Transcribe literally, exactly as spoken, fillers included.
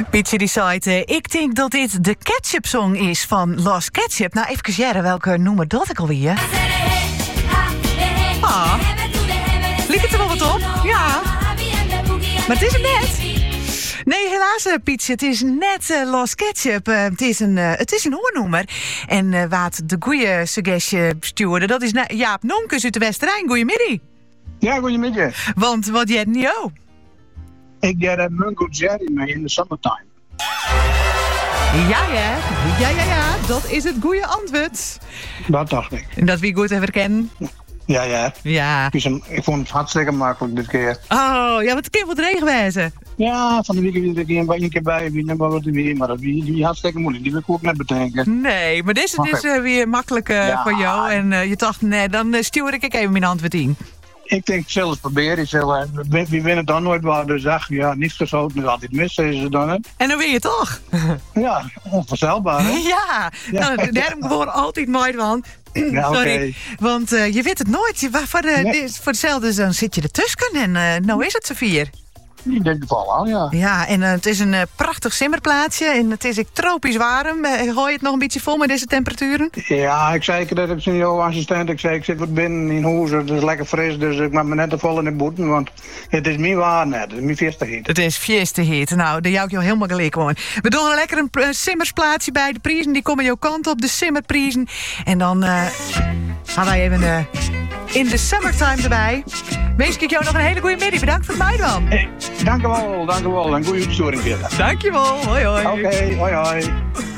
Pietje die zei, uh, ik denk dat dit de Ketchup-song is van Lost Ketchup. Nou, even kijken, welke noemer dat ik alweer? Ah, liep het er wel wat op? Ja. Maar het is hem net. Nee, helaas, uh, Pietje, het is net uh, Lost Ketchup. Uh, het, is een, uh, het is een hoornoemer. En uh, wat de goeie suggestie stuurde, dat is na- Jaap Nonkes uit de Westerijn. Goeiemiddag. Ja, goedemiddag. Want wat jij niet ook? Ik ga de Mungo Jerry mee in de summertime. Ja, ja. Ja, ja, ja. Dat is het goede antwoord. Dat dacht ik. En dat wie goed even kennen. Ja, ja. Ja. Ik, een, ik vond het hartstikke makkelijk dit keer. Oh, ja, wat een keer wat regen wezen. Ja, van de week weer een keer, een keer bij, wie neemt wat weer, maar dat die, die hartstikke moeilijk. Die wil ik ook net bedenken. Nee, maar deze is uh, weer makkelijk uh, ja. voor jou. En uh, je dacht, nee, dan uh, stuur ik even mijn antwoord in. Ik denk zelfs proberen. Ik zeg, uh, wie, wie winnen dan nooit waar, dus ach, ja, niet geschoten, dus altijd mis, zeggen ze dan. Hè? En dan weer je toch? Ja, onvoorstelbaar, hè? Ja, ja. Nou, daar heb ik gewoon altijd nooit van. Ja, sorry, okay. Want uh, je weet het nooit. Je, voor, de, nee. voor hetzelfde dan zit je ertussen en uh, nou is het zo vier. Ik denk het wel aan, ja. Ja, en uh, het is een uh, prachtig simmerplaatsje en het is ik tropisch warm. Uh, gooi je het nog een beetje vol met deze temperaturen? Ja, ik zei dat ik zijn jouw assistent. Ik zei, ik zit wat binnen in huis, het is lekker fris, dus ik maak me net te vol in de boeten, want het is niet waar net, het is niet vies te heet. Het is vies te heet. Nou, daar jou ik jou helemaal gelijk gewoon. We doen een lekker een uh, simmersplaatsje bij de prijzen, die komen jouw kant op, de simmerprijzen. En dan uh, gaan wij even uh, in de summertime erbij. Wens ik jou nog een hele goede middag. Bedankt voor het meedoen. Hey, dank u wel, dank u wel. Een goede uitstoring weer. Dankjewel. Hoi hoi. Oké, okay, hoi hoi.